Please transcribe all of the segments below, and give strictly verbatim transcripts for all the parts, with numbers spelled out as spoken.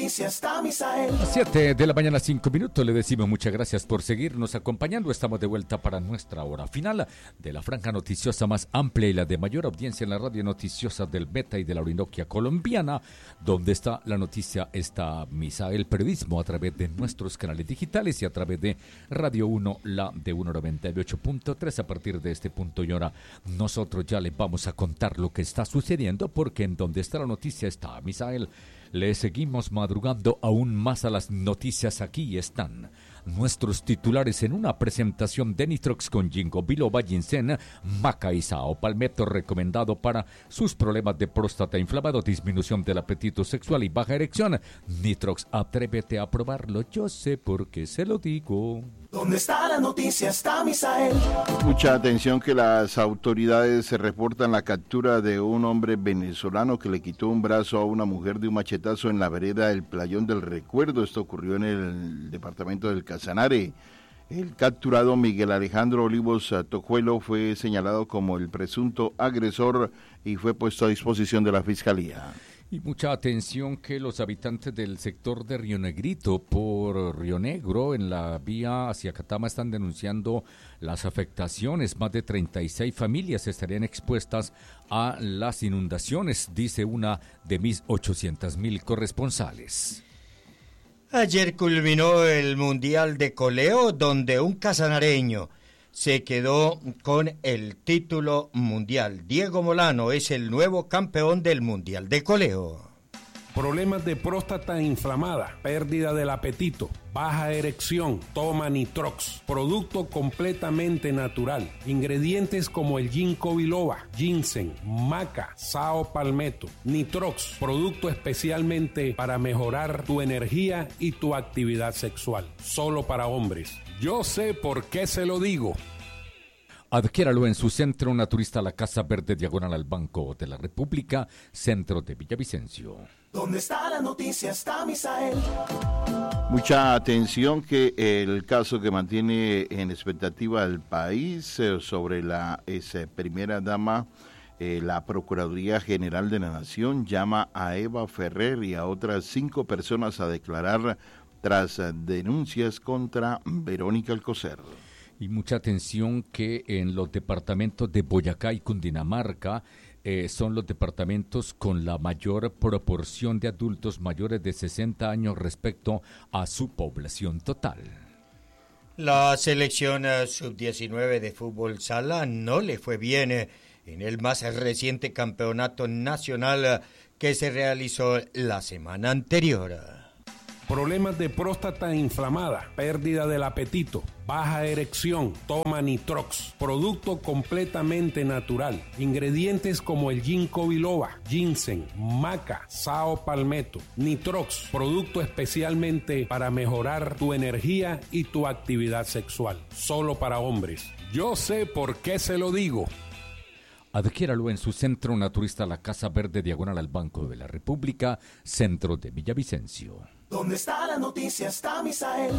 noticia está Misael. Siete de la mañana, cinco minutos. Le decimos muchas gracias por seguirnos acompañando. Estamos de vuelta para nuestra hora final de la franja noticiosa más amplia y la de mayor audiencia en la radio noticiosa del Meta y de la Orinoquia colombiana, donde está la noticia, está Misael Periodismo a través de nuestros canales digitales y a través de Radio uno, la de uno noventa y ocho punto tres. A partir de este punto y hora, nosotros ya les vamos a contar lo que está sucediendo, porque en donde está la noticia está Misael. Le seguimos madrugando aún más a las noticias. Aquí están nuestros titulares en una presentación de Nitrox con Ginkgo biloba, ginseng, maca y sao palmetto, recomendado para sus problemas de próstata inflamado, disminución del apetito sexual y baja erección. Nitrox, atrévete a probarlo, yo sé por qué se lo digo. ¿Dónde está la noticia? Está Misael. Mucha atención, que las autoridades se reportan la captura de un hombre venezolano que le quitó un brazo a una mujer de un machetazo en la vereda del Playón del Recuerdo. Esto ocurrió en el departamento del Casanare. El capturado Miguel Alejandro Olivos Tojuelo fue señalado como el presunto agresor y fue puesto a disposición de la Fiscalía. Y mucha atención, que los habitantes del sector de Río Negrito por Río Negro en la vía hacia Catama están denunciando las afectaciones. Más de treinta y seis familias estarían expuestas a las inundaciones, dice una de mis ochocientos mil corresponsales. Ayer culminó el Mundial de Coleo, donde un casanareño se quedó con el título mundial. Diego Molano es el nuevo campeón del Mundial de Coleo. Problemas de próstata inflamada, pérdida del apetito, baja erección, toma Nitrox, producto completamente natural. Ingredientes como el Ginkgo biloba, ginseng, maca, sao palmetto. Nitrox, producto especialmente para mejorar tu energía y tu actividad sexual. Solo para hombres. Yo sé por qué se lo digo. Adquiéralo en su centro naturista La Casa Verde, diagonal al Banco de la República, centro de Villavicencio. ¿Dónde está la noticia? Está Misael. Mucha atención, que el caso que mantiene en expectativa al país eh, sobre la ex primera dama, eh, la Procuraduría General de la Nación llama a Eva Ferrer y a otras cinco personas a declarar tras denuncias contra Verónica Alcocer. Y mucha atención, que en los departamentos de Boyacá y Cundinamarca eh, son los departamentos con la mayor proporción de adultos mayores de sesenta años respecto a su población total. La selección sub diecinueve de fútbol sala no le fue bien en el más reciente campeonato nacional que se realizó la semana anterior. Problemas de próstata inflamada, pérdida del apetito, baja erección, toma Nitrox, producto completamente natural. Ingredientes como el Ginkgo biloba, ginseng, maca, sao palmetto. Nitrox, producto especialmente para mejorar tu energía y tu actividad sexual. Solo para hombres. Yo sé por qué se lo digo. Adquiéralo en su centro naturista La Casa Verde, diagonal al Banco de la República, centro de Villavicencio. ¿Dónde está la noticia? Está Misael.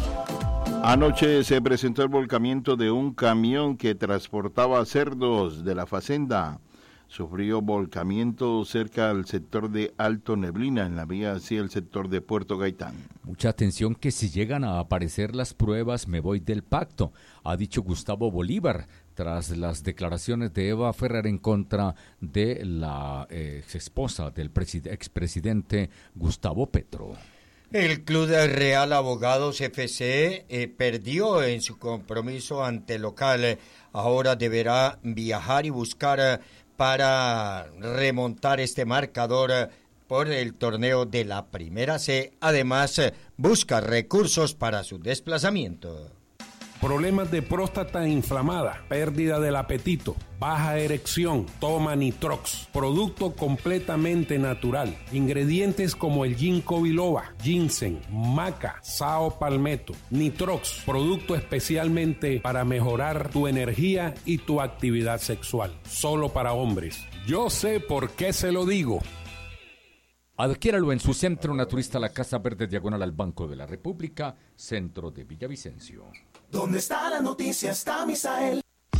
Anoche se presentó el volcamiento de un camión que transportaba cerdos de la Facenda. Sufrió volcamiento cerca al sector de Alto Neblina, en la vía hacia el sector de Puerto Gaitán. Mucha atención, que si llegan a aparecer las pruebas me voy del pacto, ha dicho Gustavo Bolívar, tras las declaraciones de Eva Ferrer en contra de la eh, ex esposa del preside- expresidente Gustavo Petro. El Club Real Abogados F C eh, perdió en su compromiso ante el local. Ahora deberá viajar y buscar eh, para remontar este marcador eh, por el torneo de la Primera C. Además, eh, busca recursos para su desplazamiento. Problemas de próstata inflamada, pérdida del apetito, baja erección, toma Nitrox, producto completamente natural. Ingredientes como el Ginkgo biloba, ginseng, maca, sao palmetto. Nitrox, producto especialmente para mejorar tu energía y tu actividad sexual. Solo para hombres. Yo sé por qué se lo digo. Adquiéralo en su centro naturista La Casa Verde, diagonal al Banco de la República, centro de Villavicencio. ¿Dónde está la noticia? Está Misael.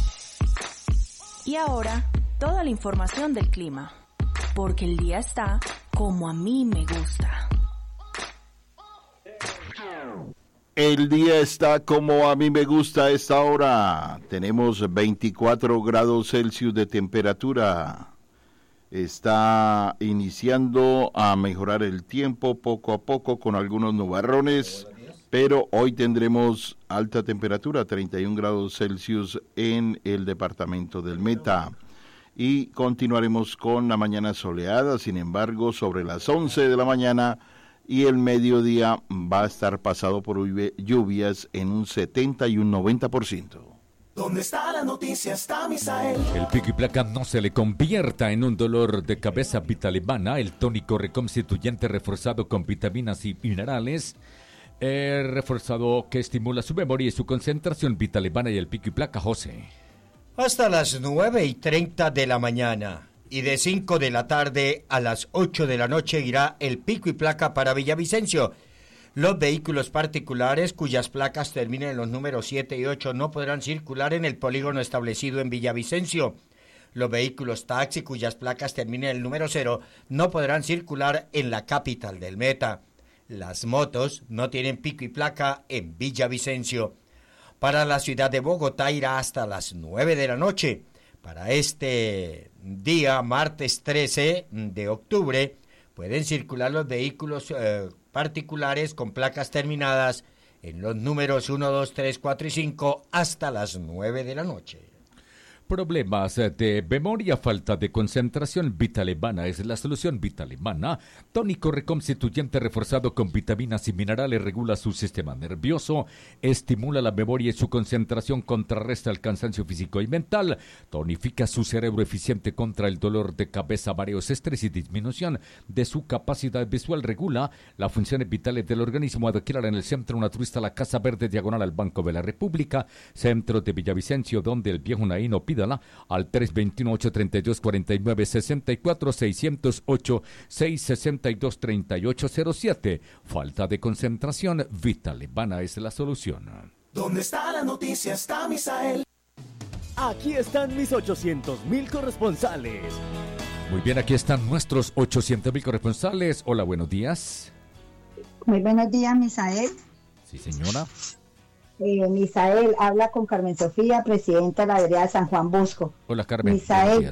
Y ahora, toda la información del clima, porque el día está como a mí me gusta. El día está como a mí me gusta a esta hora. Tenemos veinticuatro grados Celsius de temperatura. Está iniciando a mejorar el tiempo poco a poco con algunos nubarrones, pero hoy tendremos alta temperatura, treinta y un grados Celsius en el departamento del Meta. Y continuaremos con la mañana soleada, sin embargo, sobre las once de la mañana y el mediodía va a estar pasado por lluvias en un setenta y un noventa por ciento. ¿Dónde está la noticia? Está Misael. El pico y placa no se le convierta en un dolor de cabeza. Vitalibana, el tónico reconstituyente reforzado con vitaminas y minerales, eh, reforzado que estimula su memoria y su concentración. Vitalibana y el pico y placa, José. Hasta las nueve y treinta de la mañana y de cinco de la tarde a las ocho de la noche irá el pico y placa para Villavicencio. Los vehículos particulares cuyas placas terminen en los números siete y ocho no podrán circular en el polígono establecido en Villavicencio. Los vehículos taxi cuyas placas terminen en el número cero no podrán circular en la capital del Meta. Las motos no tienen pico y placa en Villavicencio. Para la ciudad de Bogotá irá hasta las nueve de la noche. Para este día, martes trece de octubre, pueden circular los vehículos eh, particulares con placas terminadas en los números uno, dos, tres, cuatro y cinco hasta las nueve de la noche. Problemas de memoria, falta de concentración, Vitalibana es la solución. Vitalibana, tónico reconstituyente reforzado con vitaminas y minerales, regula su sistema nervioso, estimula la memoria y su concentración, contrarresta el cansancio físico y mental, tonifica su cerebro, eficiente contra el dolor de cabeza, mareos, estrés y disminución de su capacidad visual, regula las funciones vitales del organismo. Adquiérala en el Centro Naturista La Casa Verde, diagonal al Banco de la República, centro de Villavicencio, donde el viejo Naíno pida al tres dos uno, ocho tres dos, cuatro nueve seis cuatro, seis cero ocho, seis seis dos, tres ocho cero siete. Falta de concentración, Vitalibana es la solución. ¿Dónde está la noticia? Está Misael. Aquí están mis ochocientos mil corresponsales. Muy bien, aquí están nuestros ochocientos mil corresponsales. Hola, buenos días. Muy buenos días, Misael. Sí, señora. Eh, Misael, habla con Carmen Sofía, presidenta de la vereda de San Juan Bosco. Hola, Carmen. Misael,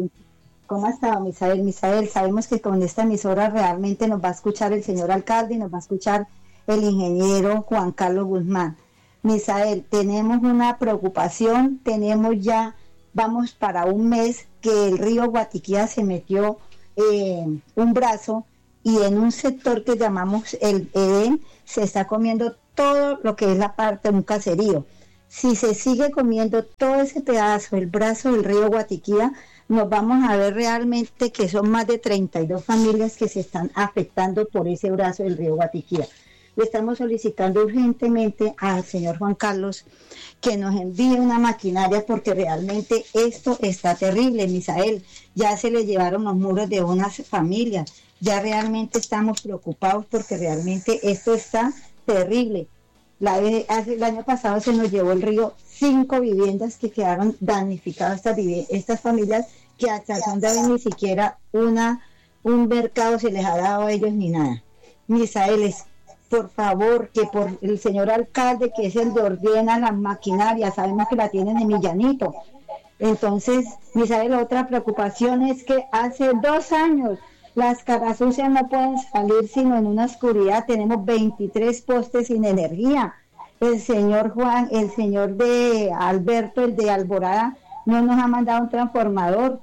¿cómo ha estado, Misael? Misael, sabemos que con esta emisora realmente nos va a escuchar el señor alcalde y nos va a escuchar el ingeniero Juan Carlos Guzmán. Misael, tenemos una preocupación, tenemos ya, vamos para un mes que el río Guatiquía se metió eh, un brazo y en un sector que llamamos el Edén se está comiendo todo lo que es la parte de un caserío. Si se sigue comiendo todo ese pedazo, el brazo del río Guatiquía, nos vamos a ver realmente que son más de treinta y dos familias que se están afectando por ese brazo del río Guatiquía. Le estamos solicitando urgentemente al señor Juan Carlos que nos envíe una maquinaria porque realmente esto está terrible, Misael. Ya se le llevaron los muros de unas familias. Ya realmente estamos preocupados porque realmente esto está terrible. La, hace, el año pasado se nos llevó el río cinco viviendas que quedaron damnificadas, estas, estas familias que hasta el son de hoy ni siquiera una, un mercado se les ha dado a ellos ni nada. Misael, por favor, que por el señor alcalde, que es el que ordena las maquinarias, sabemos que la tienen en Millanito. Entonces, Misael, otra preocupación es que hace dos años las caras sucias no pueden salir sino en una oscuridad. Tenemos veintitrés postes sin energía. El señor Juan, el señor de Alberto, el de Alborada, no nos ha mandado un transformador.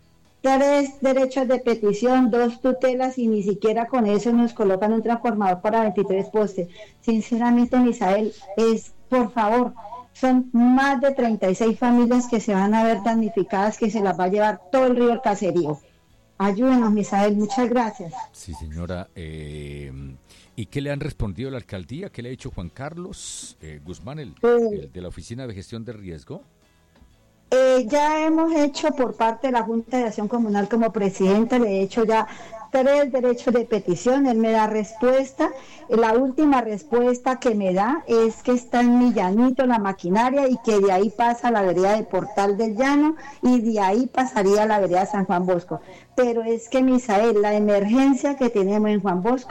Tres derechos de petición, dos tutelas y ni siquiera con eso nos colocan un transformador para veintitrés postes. Sinceramente, Misael, es, por favor, son más de treinta y seis familias que se van a ver damnificadas, que se las va a llevar todo el río del caserío. Ayúdenos, Misael, muchas gracias. Sí, señora. Eh, ¿Y qué le han respondido a la alcaldía? ¿Qué le ha hecho Juan Carlos eh, Guzmán, el, el de la Oficina de Gestión de Riesgo? Eh, ya hemos hecho por parte de la Junta de Acción Comunal como presidente, le he hecho ya tres derechos de petición, él me da respuesta. La última respuesta que me da es que está en Millanito la maquinaria y que de ahí pasa a la vereda de Portal del Llano y de ahí pasaría a la vereda de San Juan Bosco. Pero es que, Misael, la emergencia que tenemos en Juan Bosco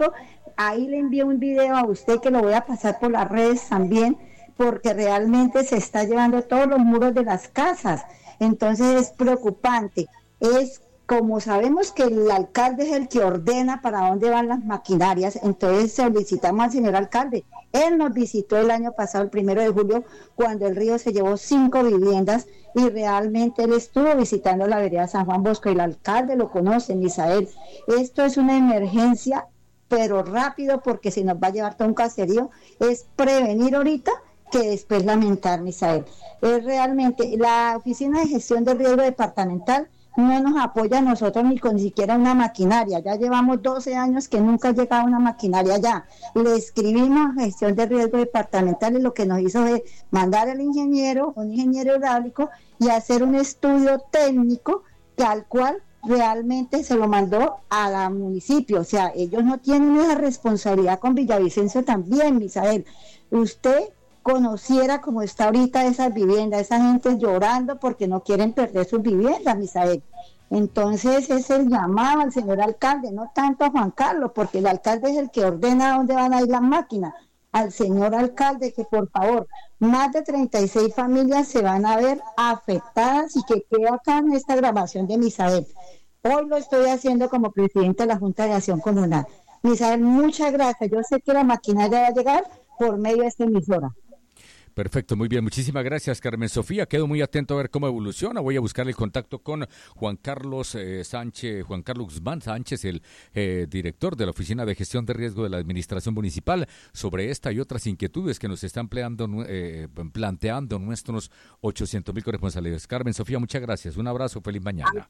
ahí le envío un video a usted que lo voy a pasar por las redes también, porque realmente se está llevando todos los muros de las casas. Entonces es preocupante. Es como sabemos que el alcalde es el que ordena para dónde van las maquinarias, entonces solicitamos al señor alcalde. Él nos visitó el año pasado, el primero de julio, cuando el río se llevó cinco viviendas, y realmente él estuvo visitando la vereda San Juan Bosco, y el alcalde lo conoce, Misael. Esto es una emergencia, pero rápido, porque si nos va a llevar todo un caserío, es prevenir ahorita que después lamentar, Misael. Es realmente, la Oficina de Gestión del Riesgo Departamental no nos apoya a nosotros ni con ni siquiera una maquinaria. Ya llevamos doce años que nunca ha llegado una maquinaria allá. Le escribimos a Gestión de Riesgo Departamental, y lo que nos hizo fue mandar al ingeniero, un ingeniero hidráulico, y hacer un estudio técnico que al cual realmente se lo mandó a la municipio. O sea, ellos no tienen esa responsabilidad con Villavicencio también, Misael. Usted conociera cómo está ahorita esas viviendas, esa gente llorando porque no quieren perder sus viviendas, Misael. Entonces es el llamado al señor alcalde, no tanto a Juan Carlos, porque el alcalde es el que ordena dónde van a ir las máquinas. Al señor alcalde que por favor, más de treinta y seis familias se van a ver afectadas, y que quede acá en esta grabación de Misael. Hoy lo estoy haciendo como presidente de la Junta de Acción Comunal. Misael, muchas gracias. Yo sé que la maquinaria va a llegar por medio de esta emisora. Perfecto, muy bien. Muchísimas gracias, Carmen Sofía. Quedo muy atento a ver cómo evoluciona. Voy a buscar el contacto con Juan Carlos eh, Sánchez, Juan Carlos Guzmán Sánchez, el eh, director de la Oficina de Gestión de Riesgo de la Administración Municipal, sobre esta y otras inquietudes que nos están planteando, eh, planteando nuestros ochocientos mil corresponsales. Carmen Sofía, muchas gracias. Un abrazo, feliz mañana.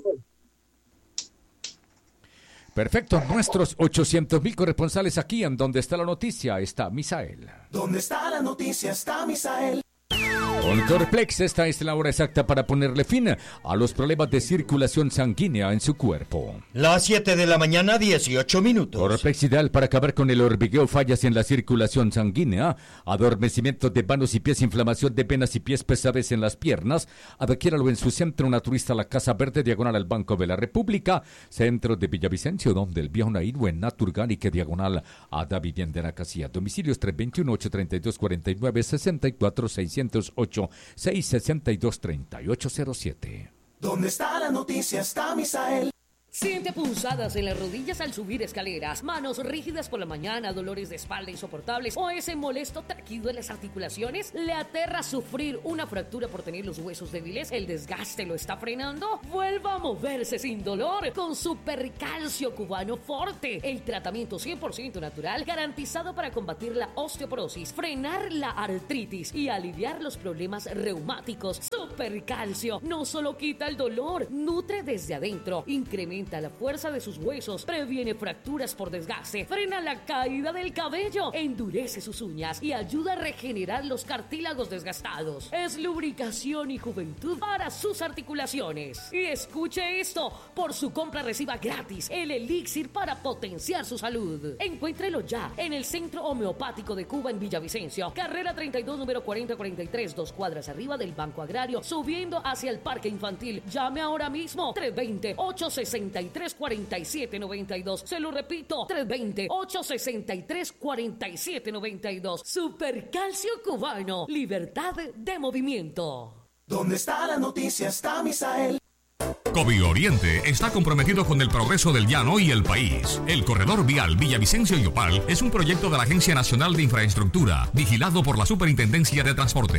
Perfecto, nuestros ochocientos mil corresponsales aquí en Donde está la Noticia está Misael. Donde está la noticia está Misael. Con Corplex, esta es la hora exacta para ponerle fin a los problemas de circulación sanguínea en su cuerpo. Las siete de la mañana, dieciocho minutos. Corplex ideal para acabar con el hormigueo, fallas en la circulación sanguínea, adormecimiento de manos y pies, inflamación de venas y pies, pesadez en las piernas. Adquiéralo en su centro naturista La Casa Verde, diagonal al Banco de la República, centro de Villavicencio, donde el viejo Naído en Naturgánica, diagonal a Da Vivienda en la Casilla. Domicilios tres dos uno, ocho tres dos, cuatro nueve, seis cuatro, seis cero ocho, seis seis dos, tres ocho cero siete. Donde está la noticia está Misael. Siente punzadas en las rodillas al subir escaleras, manos rígidas por la mañana, dolores de espalda insoportables o ese molesto taquido en las articulaciones. ¿Le aterra sufrir una fractura por tener los huesos débiles? ¿El desgaste lo está frenando? Vuelva a moverse sin dolor con Supercalcio Cubano Forte, el tratamiento cien por ciento natural garantizado para combatir la osteoporosis, frenar la artritis y aliviar los problemas reumáticos. Supercalcio no solo quita el dolor, nutre desde adentro, incrementa la fuerza de sus huesos, previene fracturas por desgaste, frena la caída del cabello, endurece sus uñas y ayuda a regenerar los cartílagos desgastados. Es lubricación y juventud para sus articulaciones. Y escuche esto, por su compra reciba gratis el elixir para potenciar su salud. Encuéntrelo ya en el Centro Homeopático de Cuba en Villavicencio, carrera treinta y dos, número cuarenta cuarenta y tres, dos cuadras arriba del Banco Agrario, subiendo hacia el Parque Infantil. Llame ahora mismo, tres dos cero, ocho seis tres, cuatro siete nueve dos. Se lo repito, tres dos cero, ocho seis tres, cuatro siete nueve dos. Supercalcio Cubano, libertad de movimiento. Donde está la noticia está Misael. Covi Oriente está comprometido con el progreso del llano y el país. El corredor vial Villavicencio y Opal es un proyecto de la Agencia Nacional de Infraestructura, vigilado por la Superintendencia de Transporte.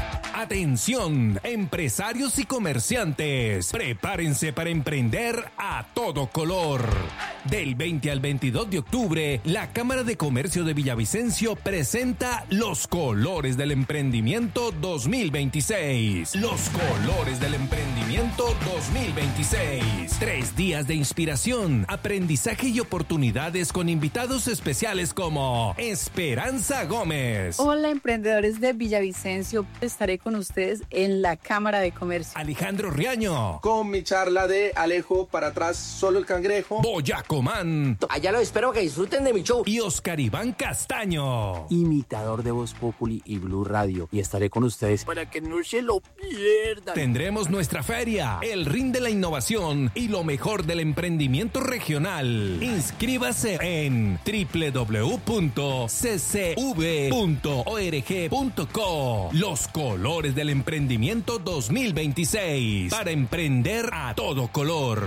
Atención, empresarios y comerciantes, prepárense para emprender a todo color. Del veinte al veintidós de octubre, la Cámara de Comercio de Villavicencio presenta Los Colores del Emprendimiento dos mil veintiséis. Los Colores del Emprendimiento dos mil veintiséis. Tres días de inspiración, aprendizaje y oportunidades con invitados especiales como Esperanza Gómez. Hola, emprendedores de Villavicencio. Estaré con ustedes en la Cámara de Comercio. Alejandro Riaño. Con mi charla de Alejo para atrás, solo el cangrejo. Boyaco Cocomán. Allá los espero que disfruten de mi show. Y Oscar Iván Castaño, imitador de Voz Populi y Blue Radio. Y estaré con ustedes para que no se lo pierdan. Tendremos nuestra feria, el ring de la innovación y lo mejor del emprendimiento regional. Inscríbase en doble u doble u doble u punto c c v punto org punto co. Los colores del emprendimiento dos mil veintiséis. Para emprender a todo color.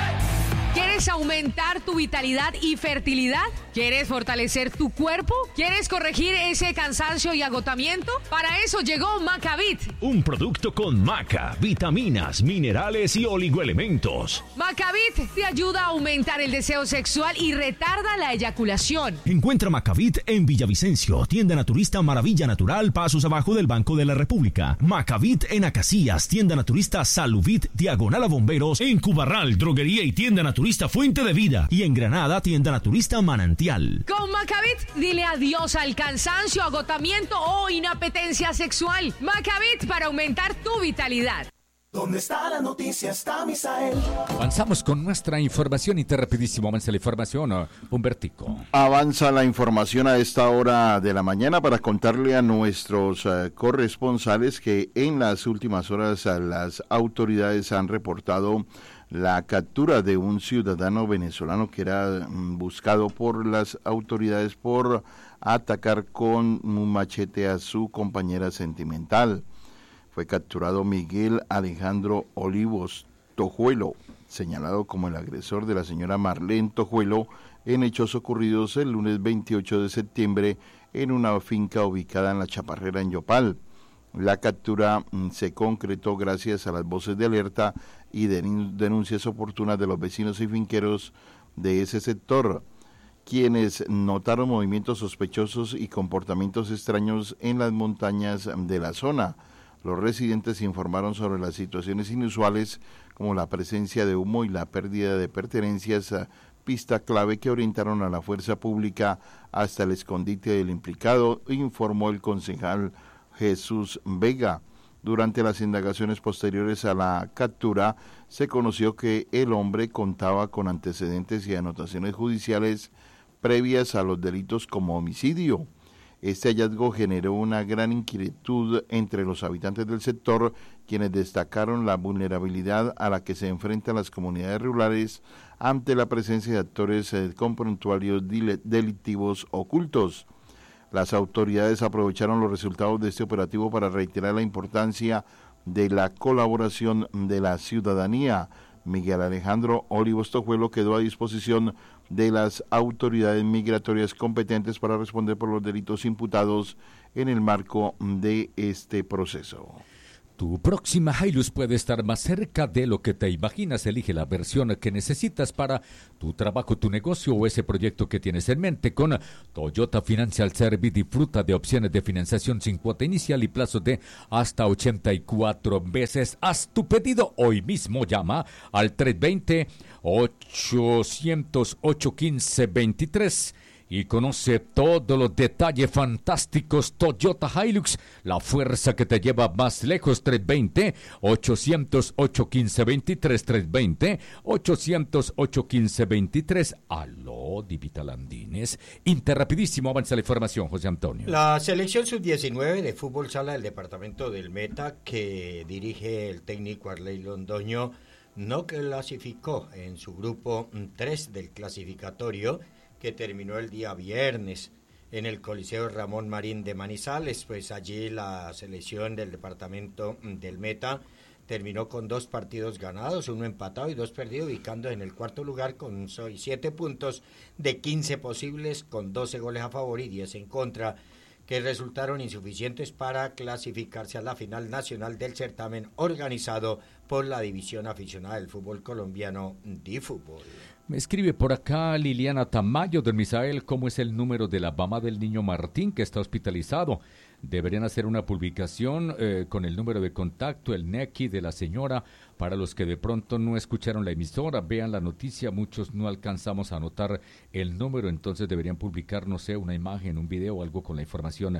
¿Quieres aumentar tu vitalidad y fertilidad? ¿Quieres fortalecer tu cuerpo? ¿Quieres corregir ese cansancio y agotamiento? Para eso llegó Macavit. Un producto con maca, vitaminas, minerales y oligoelementos. Macavit te ayuda a aumentar el deseo sexual y retarda la eyaculación. Encuentra Macavit en Villavicencio, tienda naturista Maravilla Natural, pasos abajo del Banco de la República. Macavit en Acacias, tienda naturista Saluvit, diagonal a Bomberos. En Cubarral, droguería y tienda naturista Fuente de Vida. Y en Granada, tienda naturista Manantial. Con Macavit, dile adiós al cansancio, agotamiento o inapetencia sexual. Macavit para aumentar tu vitalidad. ¿Dónde está la noticia? Está Misael. Avanzamos con nuestra información y te rapidísimo avanza la información, Humbertico. Avanza la información a esta hora de la mañana para contarle a nuestros uh, corresponsales que en las últimas horas uh, las autoridades han reportado la captura de un ciudadano venezolano que era um, buscado por las autoridades por atacar con un machete a su compañera sentimental. Fue capturado Miguel Alejandro Olivos Tojuelo, señalado como el agresor de la señora Marlene Tojuelo en hechos ocurridos el lunes veintiocho de septiembre en una finca ubicada en La Chaparrera, en Yopal. La captura mm, se concretó gracias a las voces de alerta y de denuncias oportunas de los vecinos y finqueros de ese sector, quienes notaron movimientos sospechosos y comportamientos extraños en las montañas de la zona. Los residentes informaron sobre las situaciones inusuales como la presencia de humo y la pérdida de pertenencias, pista clave que orientaron a la fuerza pública hasta el escondite del implicado, informó el concejal Jesús Vega. Durante las indagaciones posteriores a la captura, se conoció que el hombre contaba con antecedentes y anotaciones judiciales previas a los delitos como homicidio. Este hallazgo generó una gran inquietud entre los habitantes del sector, quienes destacaron la vulnerabilidad a la que se enfrentan las comunidades rurales ante la presencia de actores eh, con prontuarios delictivos ocultos. Las autoridades aprovecharon los resultados de este operativo para reiterar la importancia de la colaboración de la ciudadanía. Miguel Alejandro Olivos Tojuelo quedó a disposición de las autoridades migratorias competentes para responder por los delitos imputados en el marco de este proceso. Tu próxima Hilux puede estar más cerca de lo que te imaginas. Elige la versión que necesitas para tu trabajo, tu negocio o ese proyecto que tienes en mente. Con Toyota Financial Service disfruta de opciones de financiación sin cuota inicial y plazo de hasta ochenta y cuatro veces. Haz tu pedido hoy mismo. Llama al tres dos cero, ocho cero ocho, uno cinco dos tres y conoce todos los detalles fantásticos. Toyota Hilux, la fuerza que te lleva más lejos. Tres dos cero, ocho cero ocho, uno cinco dos tres, tres dos cero, ocho cero ocho, uno cinco dos tres. Aló, Divita Landines. Interrapidísimo, avanza la información, José Antonio. La selección sub diecinueve de fútbol sala del departamento del Meta, que dirige el técnico Arley Londoño, no clasificó en su grupo tres del clasificatorio, que terminó el día viernes en el Coliseo Ramón Marín de Manizales. Pues allí la selección del departamento del Meta terminó con dos partidos ganados, uno empatado y dos perdidos, ubicando en el cuarto lugar con siete puntos de quince posibles, con doce goles a favor y diez en contra, que resultaron insuficientes para clasificarse a la final nacional del certamen organizado por la División Aficionada del Fútbol Colombiano, DiFútbol. Me escribe por acá Liliana Tamayo del Misael, ¿cómo es el número de la mamá del niño Martín que está hospitalizado? Deberían hacer una publicación eh, con el número de contacto, el N E C I de la señora, para los que de pronto no escucharon la emisora, vean la noticia, muchos no alcanzamos a anotar el número, entonces deberían publicar, no sé, una imagen, un video o algo con la información.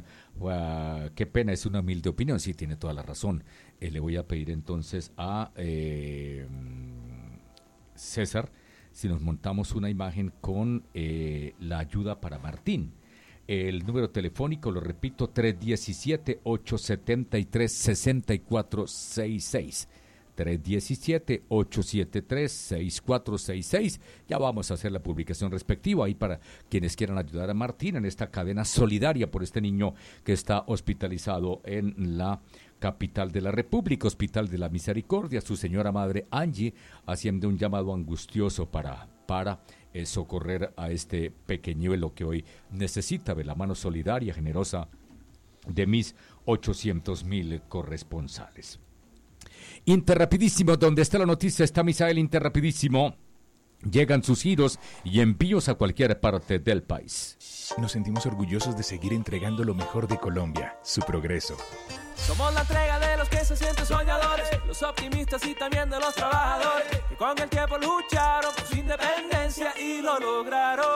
Uh, qué pena, es una humilde opinión, sí, tiene toda la razón. Eh, le voy a pedir entonces a eh, César, si nos montamos una imagen con eh, la ayuda para Martín. El número telefónico, lo repito, tres uno siete, ocho siete tres, seis cuatro seis seis. tres uno siete, ocho siete tres, seis cuatro seis seis. Ya vamos a hacer la publicación respectiva ahí para quienes quieran ayudar a Martín en esta cadena solidaria por este niño que está hospitalizado en la capital de la República, Hospital de la Misericordia. Su señora madre Angie haciendo un llamado angustioso para, para eh, socorrer a este pequeñuelo que hoy necesita de la mano solidaria, generosa de mis ochocientos mil corresponsales. Interrapidísimo, donde está la noticia, está Misael. Interrapidísimo. Llegan sus giros y envíos a cualquier parte del país. Nos sentimos orgullosos de seguir entregando lo mejor de Colombia, su progreso. Somos la entrega de los que se sienten soñadores, los optimistas y también de los trabajadores, que con el tiempo lucharon por su independencia y lo lograron.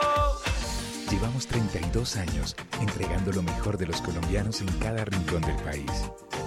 Llevamos treinta y dos años entregando lo mejor de los colombianos en cada rincón del país.